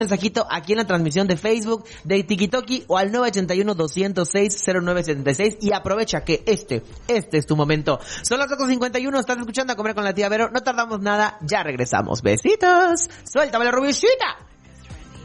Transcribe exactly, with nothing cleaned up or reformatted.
mensajito aquí en la transmisión de Facebook de TikToki o al nueve ochenta y uno, doscientos seis, cero nueve setenta y seis y aprovecha que este, este es tu momento. Son las ocho cincuenta y uno, estás escuchando A Comer con la Tía Vero, no tardamos nada, ya regresamos. Besitos, suéltame la rubicita.